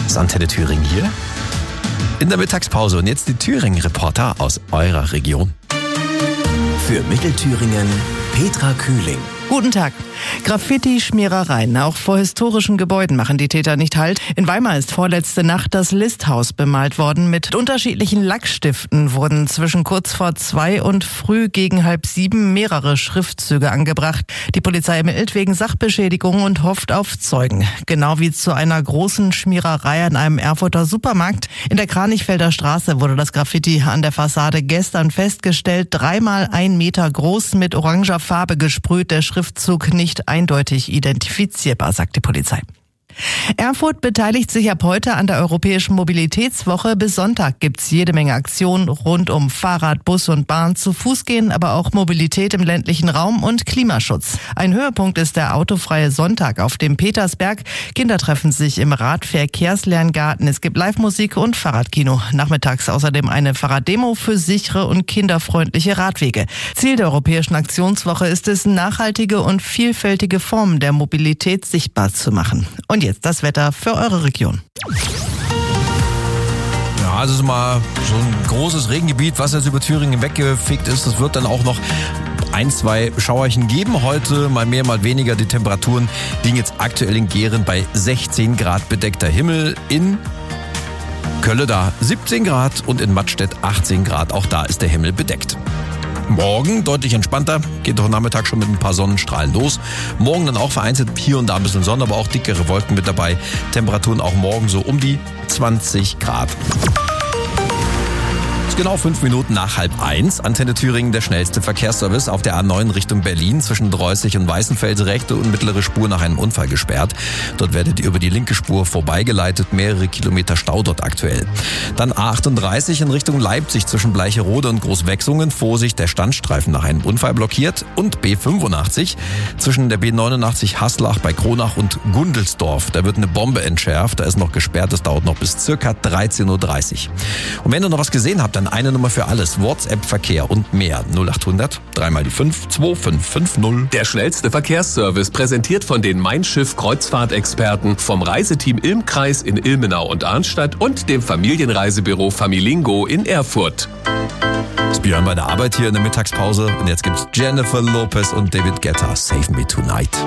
Das ist Antenne Thüringen hier in der Mittagspause. Und jetzt die Thüringen-Reporter aus eurer Region. Für Mittelthüringen Petra Kühling. Guten Tag. Graffiti-Schmierereien auch vor historischen Gebäuden machen die Täter nicht Halt. In Weimar ist vorletzte Nacht das Listhaus bemalt worden. Mit unterschiedlichen Lackstiften wurden zwischen kurz vor 2 und früh gegen 6:30 mehrere Schriftzüge angebracht. Die Polizei ermittelt wegen Sachbeschädigung und hofft auf Zeugen. Genau wie zu einer großen Schmiererei an einem Erfurter Supermarkt. In der Kranichfelder Straße wurde das Graffiti an der Fassade gestern festgestellt. 3x 1 Meter groß, mit oranger Farbe gesprüht. Der Schriftzug nicht eindeutig identifizierbar, sagt die Polizei. Erfurt beteiligt sich ab heute an der Europäischen Mobilitätswoche. Bis Sonntag gibt's jede Menge Aktionen rund um Fahrrad, Bus und Bahn, zu Fuß gehen, aber auch Mobilität im ländlichen Raum und Klimaschutz. Ein Höhepunkt ist der autofreie Sonntag auf dem Petersberg. Kinder treffen sich im Radverkehrslerngarten. Es gibt Live-Musik und Fahrradkino. Nachmittags außerdem eine Fahrraddemo für sichere und kinderfreundliche Radwege. Ziel der Europäischen Aktionswoche ist es, nachhaltige und vielfältige Formen der Mobilität sichtbar zu machen. Und jetzt das Wetter für eure Region. Ja, es ist mal so ein großes Regengebiet, was jetzt über Thüringen weggefegt ist. Es wird dann auch noch 1-2 Schauerchen geben heute, mal mehr, mal weniger. Die Temperaturen liegen jetzt aktuell in Gehren bei 16 Grad bedeckter Himmel. In Kölle da 17 Grad und in Mattstedt 18 Grad. Auch da ist der Himmel bedeckt. Morgen deutlich entspannter, geht doch Nachmittag schon mit ein paar Sonnenstrahlen los. Morgen dann auch vereinzelt hier und da ein bisschen Sonne, aber auch dickere Wolken mit dabei. Temperaturen auch morgen so um die 20 Grad. Genau 5 Minuten nach 12:30. Antenne Thüringen, der schnellste Verkehrsservice auf der A9 Richtung Berlin. Zwischen Dreußig und Weißenfels rechte und mittlere Spur nach einem Unfall gesperrt. Dort werdet ihr über die linke Spur vorbeigeleitet. Mehrere Kilometer Stau dort aktuell. Dann A38 in Richtung Leipzig zwischen Bleicherode und Großwechsungen. Vorsicht, der Standstreifen nach einem Unfall blockiert. Und B85 zwischen der B89 Haslach bei Kronach und Gundelsdorf. Da wird eine Bombe entschärft. Da ist noch gesperrt. Das dauert noch bis circa 13:30 Uhr. Und wenn ihr noch was gesehen habt, dann eine Nummer für alles. WhatsApp-Verkehr und mehr. 0800 3x5 2550. Der schnellste Verkehrsservice, präsentiert von den Mein Schiff Kreuzfahrtexperten vom Reiseteam Ilmkreis in Ilmenau und Arnstadt und dem Familienreisebüro Familingo in Erfurt. Das Björn bei der Arbeit hier in der Mittagspause. Und jetzt gibt's Jennifer Lopez und David Guetta. Save Me Tonight.